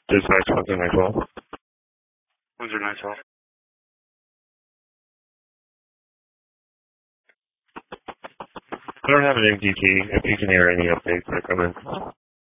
This is Maxwell. Maxwell. When's your night off? I don't have an MDT if you can hear any updates that come in.